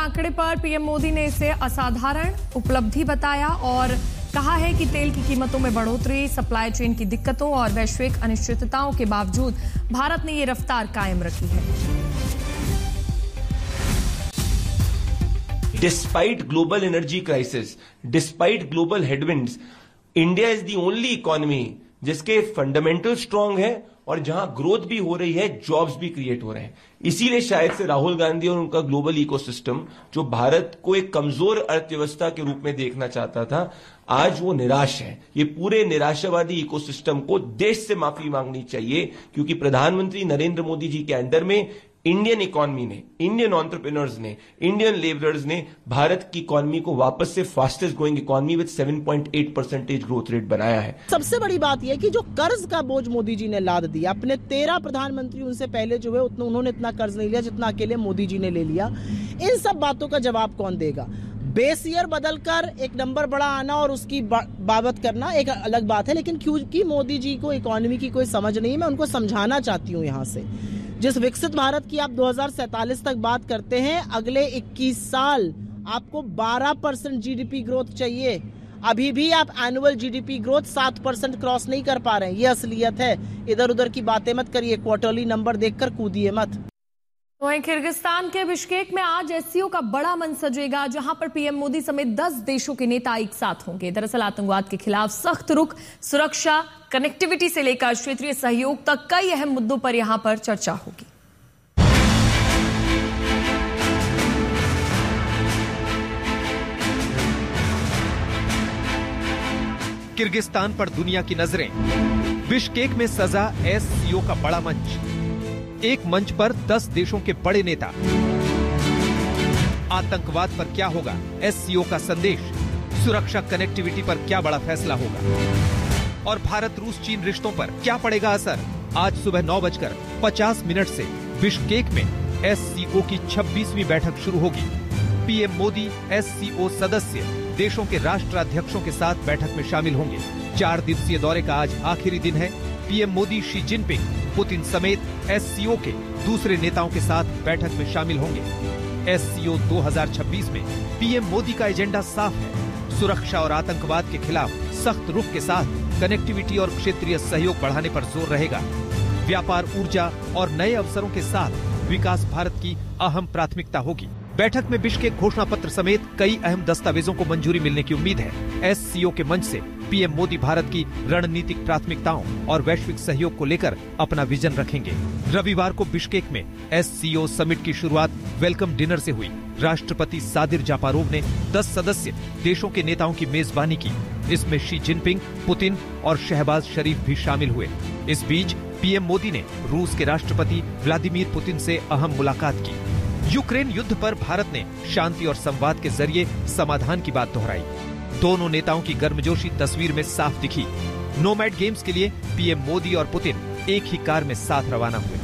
आंकड़े पर पीएम मोदी ने इसे असाधारण उपलब्धि बताया और कहा है कि तेल की कीमतों में बढ़ोतरी, सप्लाई चेन की दिक्कतों और वैश्विक अनिश्चितताओं के बावजूद भारत ने ये रफ्तार कायम रखी है। Despite global energy crisis, despite global headwinds, India is the only economy जिसके फंडामेंटल स्ट्रांग है और जहां ग्रोथ भी हो रही है, जॉब्स भी क्रिएट हो रहे हैं। इसीलिए शायद से राहुल गांधी और उनका ग्लोबल इकोसिस्टम, जो भारत को एक कमजोर अर्थव्यवस्था के रूप में देखना चाहता था, आज वो निराश है। ये पूरे निराशावादी इकोसिस्टम को देश से माफी मांगनी चाहिए, क्योंकि प्रधानमंत्री नरेंद्र मोदी जी के अंडर में इंडियन इकोनॉमी ने, इंडियन एंटरप्रेन्योर्स ने, इंडियन लेबरर्स ने भारत की इकोनॉमी को वापस से fastest growing economy with 7.8% growth rate बनाया है। सबसे बड़ी बात यह कि जो कर्ज का बोझ मोदी जी ने लाद दिया, अपने 13 प्रधानमंत्री उनसे पहले जो है उन्होंने इतना कर्ज नहीं लिया जितना अकेले मोदी जी ने ले लिया। इन सब बातों का जवाब कौन देगा? बेस ईयर बदलकर एक नंबर बड़ा आना और उसकी बाबत करना एक अलग बात है, लेकिन क्योंकि मोदी जी को इकोनॉमी की कोई समझ नहीं है, मैं उनको समझाना चाहती हूँ यहाँ से। जिस विकसित भारत की आप 2047 तक बात करते हैं, अगले 21 साल आपको 12% जीडीपी ग्रोथ चाहिए। अभी भी आप एनुअल जीडीपी ग्रोथ 7% क्रॉस नहीं कर पा रहे हैं। ये असलियत है। इधर उधर की बातें मत करिए, क्वार्टरली नंबर देखकर कूदिए मत। वहीं किर्गिस्तान के बिश्केक में आज एससीओ का बड़ा मंच सजेगा, जहां पर पीएम मोदी समेत 10 देशों के नेता एक साथ होंगे। दरअसल आतंकवाद के खिलाफ सख्त रुख, सुरक्षा, कनेक्टिविटी से लेकर क्षेत्रीय सहयोग तक कई अहम मुद्दों पर यहां पर चर्चा होगी। किर्गिस्तान पर दुनिया की नजरें। बिश्केक में सजा एससीओ का बड़ा मंच। एक मंच पर 10 देशों के बड़े नेता। आतंकवाद पर क्या होगा एससीओ का संदेश? सुरक्षा कनेक्टिविटी पर क्या बड़ा फैसला होगा? और भारत रूस चीन रिश्तों पर क्या पड़ेगा असर? आज सुबह 9:50 से बिश्केक में एससीओ की 26वीं बैठक शुरू होगी। पीएम मोदी एससीओ सदस्य देशों के राष्ट्राध्यक्षों के साथ बैठक में शामिल होंगे। 4 दिवसीय दौरे का आज आखिरी दिन है। PM Modi Xi Jinping, Putin समेत एससीओ के दूसरे नेताओं के साथ बैठक में शामिल होंगे। एससीओ 2026 में पीएम मोदी का एजेंडा साफ है। सुरक्षा और आतंकवाद के खिलाफ सख्त रुख के साथ कनेक्टिविटी और क्षेत्रीय सहयोग बढ़ाने पर जोर रहेगा। व्यापार, ऊर्जा और नए अवसरों के साथ विकास भारत की अहम प्राथमिकता होगी। बैठक में बिश्केक घोषणा पत्र समेत कई अहम दस्तावेजों को मंजूरी मिलने की उम्मीद है। एससीओ के मंच से पीएम मोदी भारत की रणनीतिक प्राथमिकताओं और वैश्विक सहयोग को लेकर अपना विजन रखेंगे। रविवार को बिश्केक में एससीओ समिट की शुरुआत वेलकम डिनर से हुई। राष्ट्रपति सादिर जापारोव ने 10 सदस्य देशों के नेताओं की मेजबानी की। इसमें शी जिनपिंग, पुतिन और शहबाज शरीफ भी शामिल हुए। इस बीच पीएम मोदी ने रूस के राष्ट्रपति व्लादिमीर पुतिन से अहम मुलाकात की। यूक्रेन युद्ध पर भारत ने शांति और संवाद के जरिए समाधान की बात दोहराई। दोनों नेताओं की गर्मजोशी तस्वीर में साफ दिखी। नोमैड गेम्स के लिए पीएम मोदी और पुतिन एक ही कार में साथ रवाना हुए।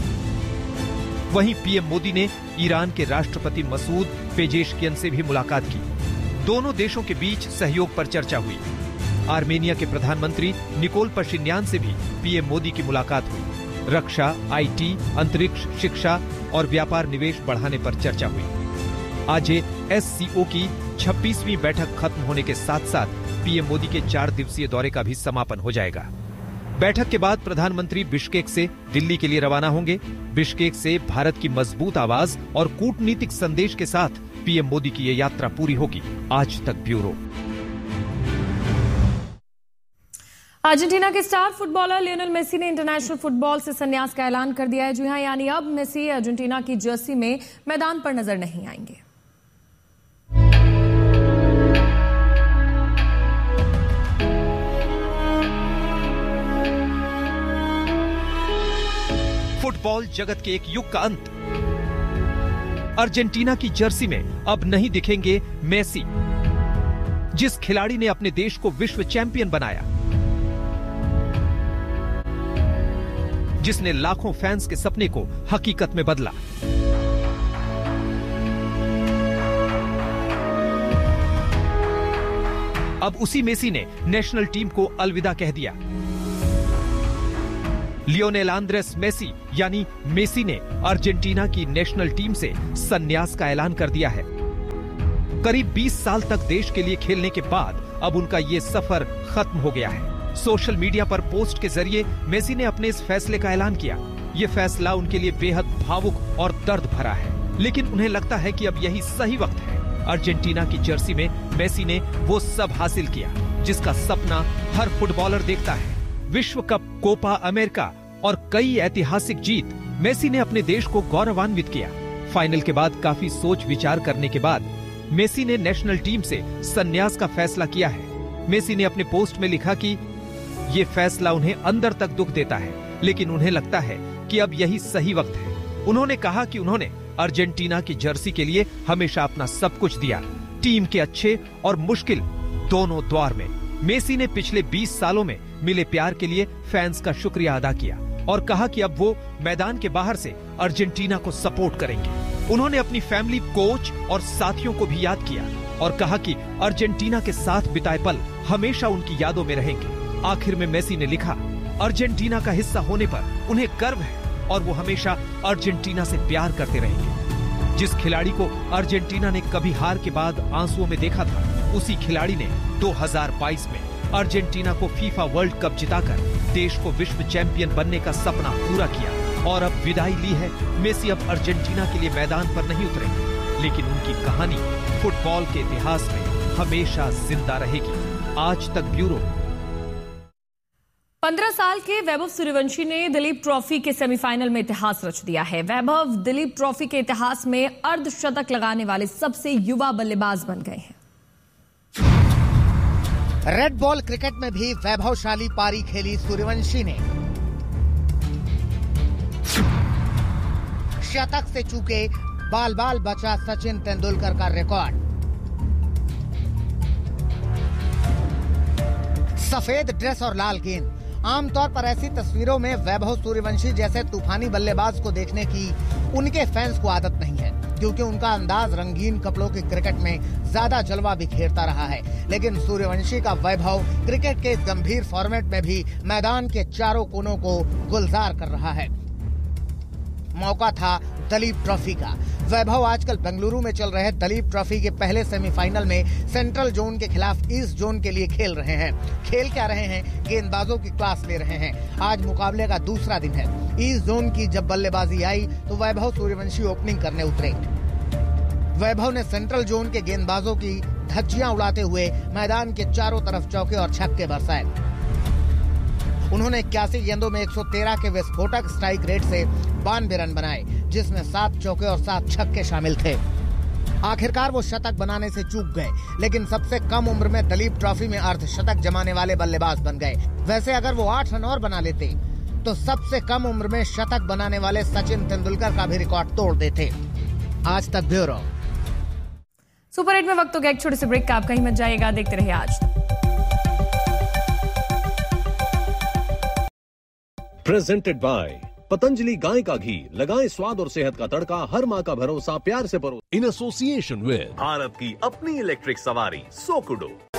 वहीं पीएम मोदी ने ईरान के राष्ट्रपति मसूद पेजेशकियन से भी मुलाकात की। दोनों देशों के बीच सहयोग पर चर्चा हुई। आर्मेनिया के प्रधानमंत्री निकोल पशिन्यान से भी पीएम मोदी की मुलाकात हुई। रक्षा, आईटी, अंतरिक्ष, शिक्षा और व्यापार निवेश बढ़ाने पर चर्चा हुई। आज एससीओ की 26वीं बैठक खत्म होने के साथ साथ पीएम मोदी के 4 दिवसीय दौरे का भी समापन हो जाएगा। बैठक के बाद प्रधानमंत्री बिश्केक से दिल्ली के लिए रवाना होंगे। बिश्केक से भारत की मजबूत आवाज और कूटनीतिक संदेश के साथ पीएम मोदी की ये यात्रा पूरी होगी। आज तक ब्यूरो। अर्जेंटीना के स्टार फुटबॉलर लियोनेल मेसी ने इंटरनेशनल फुटबॉल से संन्यास का ऐलान कर दिया है। जी हां, यानी अब मेसी अर्जेंटीना की जर्सी में मैदान पर नजर नहीं आएंगे। फुटबॉल जगत के एक युग का अंत। अर्जेंटीना की जर्सी में अब नहीं दिखेंगे मेसी, जिस खिलाड़ी ने अपने देश को विश्व चैंपियन बनाया, जिसने लाखों फैंस के सपने को हकीकत में बदला। अब उसी मेसी ने नेशनल टीम को अलविदा कह दिया। लियोनेल आंद्रेस मेसी यानी मेसी ने अर्जेंटीना की नेशनल टीम से संन्यास का ऐलान कर दिया है। करीब 20 साल तक देश के लिए खेलने के बाद अब उनका ये सफर खत्म हो गया है। सोशल मीडिया पर पोस्ट के जरिए मेसी ने अपने इस फैसले का ऐलान किया। ये फैसला उनके लिए बेहद भावुक और दर्द भरा है, लेकिन उन्हें लगता है कि अब यही सही वक्त है। अर्जेंटीना की जर्सी में मेसी ने वो सब हासिल किया जिसका सपना हर फुटबॉलर देखता है। विश्व कप, कोपा अमेरिका और कई ऐतिहासिक जीत मेसी ने अपने देश को गौरवान्वित किया। फाइनल के बाद काफी सोच विचार करने के बाद मेसी ने नेशनल टीम से संन्यास का फैसला किया है। मेसी ने अपने पोस्ट में लिखा कि ये फैसला उन्हें अंदर तक दुख देता है, लेकिन उन्हें लगता है कि अब यही सही वक्त है। उन्होंने कहा कि उन्होंने अर्जेंटीना की जर्सी के लिए हमेशा अपना सब कुछ दिया, टीम के अच्छे और मुश्किल दोनों दौर में। मेसी ने पिछले 20 सालों में मिले प्यार के लिए फैंस का शुक्रिया अदा किया और कहा कि अब वो मैदान के बाहर से अर्जेंटीना को सपोर्ट करेंगे। उन्होंने अपनी फैमिली, कोच और साथियों को भी याद किया और कहा कि अर्जेंटीना के साथ बिताए पल हमेशा उनकी यादों में रहेंगे। आखिर में मेसी ने लिखा, अर्जेंटीना का हिस्सा होने पर उन्हें गर्व है और वो हमेशा अर्जेंटीना से प्यार करते रहेंगे। जिस खिलाड़ी को अर्जेंटीना ने कभी हार के बाद आंसुओं में देखा था, उसी खिलाड़ी ने 2022 में अर्जेंटीना को फीफा वर्ल्ड कप जिताकर देश को विश्व चैंपियन बनने का सपना पूरा किया और अब विदाई ली है। मेसी अब अर्जेंटीना के लिए मैदान पर नहीं उतरेंगे, लेकिन उनकी कहानी फुटबॉल के इतिहास में हमेशा जिंदा रहेगी। आज तक ब्यूरो। 15 साल के वैभव सूर्यवंशी ने दिलीप ट्रॉफी के सेमीफाइनल में इतिहास रच दिया है। वैभव दिलीप ट्रॉफी के इतिहास में अर्धशतक लगाने वाले सबसे युवा बल्लेबाज बन गए हैं। रेड बॉल क्रिकेट में भी वैभवशाली पारी खेली सूर्यवंशी ने। शतक से चूके बाल बाल बचा सचिन तेंदुलकर का रिकॉर्ड। सफेद ड्रेस और लाल गेंद। आमतौर पर ऐसी तस्वीरों में वैभव सूर्यवंशी जैसे तूफानी बल्लेबाज को देखने की उनके फैंस को आदत नहीं है, क्योंकि उनका अंदाज रंगीन कपड़ों के क्रिकेट में ज्यादा जलवा बिखेरता रहा है। लेकिन सूर्यवंशी का वैभव क्रिकेट के इस गंभीर फॉर्मेट में भी मैदान के चारों कोनों को गुलजार कर रहा है। मौका था दलीप ट्रॉफी का। वैभव आजकल बेंगलुरु में चल रहे दलीप ट्रॉफी के पहले सेमीफाइनल में सेंट्रल जोन के खिलाफ ईस्ट जोन के लिए खेल रहे हैं। खेल क्या रहे हैं? गेंदबाजों की क्लास ले रहे हैं। आज मुकाबले का दूसरा दिन है। ईस्ट जोन की जब बल्लेबाजी आई तो वैभव सूर्यवंशी ओपनिंग करने उतरे। वैभव ने सेंट्रल जोन के गेंदबाजों की धज्जियां उड़ाते हुए मैदान के चारों तरफ चौके और छक्के बरसाए। उन्होंने 81 गेंदों में 113 के विस्फोटक स्ट्राइक रेट से 92 रन बनाए, जिसमें 7 चौके और 7 छक्के शामिल थे। आखिरकार वो शतक बनाने से चूक गए, लेकिन सबसे कम उम्र में दलीप ट्रॉफी में अर्धशतक जमाने वाले बल्लेबाज बन गए। वैसे अगर वो 8 रन और बना लेते तो सबसे कम उम्र में शतक बनाने वाले सचिन तेंदुलकर का भी रिकॉर्ड तोड़ देते। आज तक ब्यूरो। सुपर 8 में वक्त हो गया एक छोटे से ब्रेक का। आप कहीं मत जाइएगा, देखते रहिए आज तक। प्रेजेंटेड बाय पतंजलि गाय का घी। लगाएं स्वाद और सेहत का तड़का। हर माँ का भरोसा प्यार से परो। इन एसोसिएशन विद भारत की अपनी इलेक्ट्रिक सवारी सोकुडो।